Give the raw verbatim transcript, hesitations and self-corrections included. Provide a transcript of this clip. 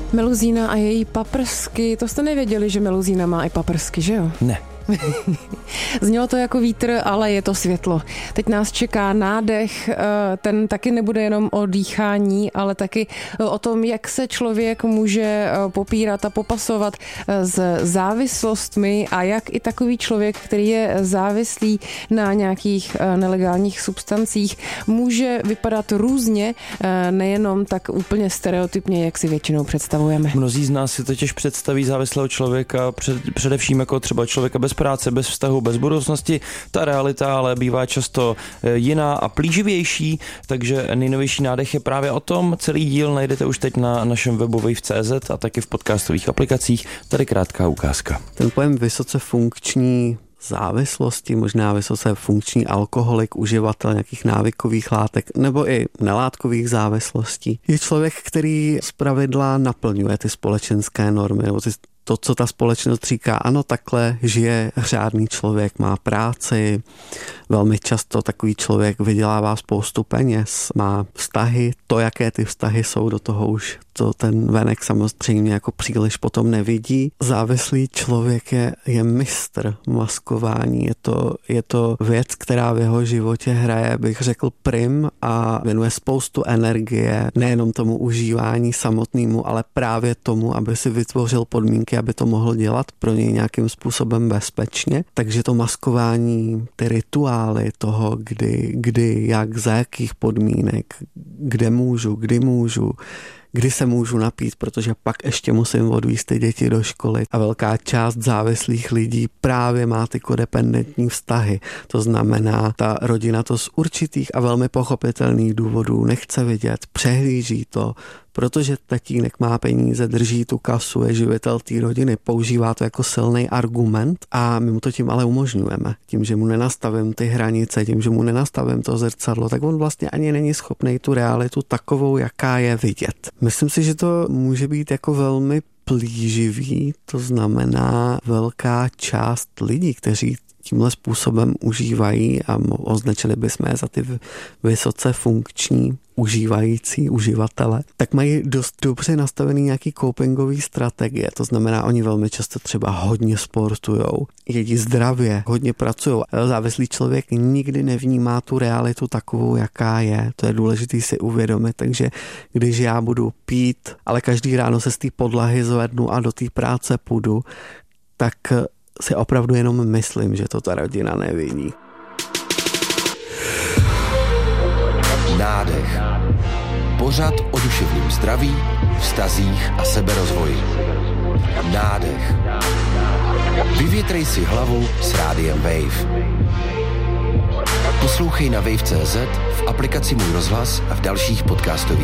Meluzína a její paprsky, to jste nevěděli, že meluzína má i paprsky, že jo? Ne. Znělo to jako vítr, ale je to světlo. Teď nás čeká nádech, ten taky nebude jenom o dýchání, ale taky o tom, jak se člověk může popírat a popasovat s závislostmi a jak i takový člověk, který je závislý na nějakých nelegálních substancích, může vypadat různě, nejenom tak úplně stereotypně, jak si většinou představujeme. Mnozí z nás si totiž představí závislého člověka před, především jako třeba člověka bez práce, bez vztahu, bez budoucnosti. Ta realita ale bývá často jiná a plíživější, takže nejnovější nádech je právě o tom. Celý díl najdete už teď na našem webu wave tečka cé zet a taky v podcastových aplikacích. Tady krátká ukázka. Ten pojem vysoce funkční závislosti, možná vysoce funkční alkoholik, uživatel nějakých návykových látek nebo i nelátkových závislostí, je člověk, který zpravidla naplňuje ty společenské normy nebo ty to, co ta společnost říká, ano, takhle žije řádný člověk, má práci, velmi často takový člověk vydělává spoustu peněz, má vztahy, to, jaké ty vztahy jsou, do toho už to ten venek samozřejmě jako příliš potom nevidí. Závislý člověk je, je mistr maskování, je to, je to věc, která v jeho životě hraje, bych řekl, prim a věnuje spoustu energie, nejenom tomu užívání samotnému, ale právě tomu, aby si vytvořil podmínky, aby to mohl dělat pro něj nějakým způsobem bezpečně. Takže to maskování, ty rituály toho, kdy, kdy, jak, za jakých podmínek, kde můžu, kdy můžu, kdy se můžu napít, protože pak ještě musím odvízt ty děti do školy. A velká část závislých lidí právě má ty kodependentní vztahy. To znamená, ta rodina to z určitých a velmi pochopitelných důvodů nechce vidět, přehlíží to, protože tatínek má peníze, drží tu kasu, je živitel té rodiny, používá to jako silný argument a my mu to tím ale umožňujeme. Tím, že mu nenastavím ty hranice, tím, že mu nenastavím to zrcadlo, tak on vlastně ani není schopný tu realitu takovou, jaká je, vidět. Myslím si, že to může být jako velmi plíživý, to znamená velká část lidí, kteří tímhle způsobem užívají a označili bychom je za ty vysoce funkční užívající uživatele, tak mají dost dobře nastavený nějaký copingový strategie. To znamená, oni velmi často třeba hodně sportujou, jedí zdravě, hodně pracují. Závislý člověk nikdy nevnímá tu realitu takovou, jaká je. To je důležité si uvědomit. Takže když já budu pít, ale každý ráno se z té podlahy zvednu a do té práce půjdu, tak si opravdu jenom myslím, že to ta rodina nevidí. Nádech. Pořad o duševním zdraví, vztazích a seberozvoji. Nádech. Vyvětrej si hlavu s rádiem Wave. Poslouchej na wave tečka cé zet, v aplikaci Můj rozhlas a v dalších podcastových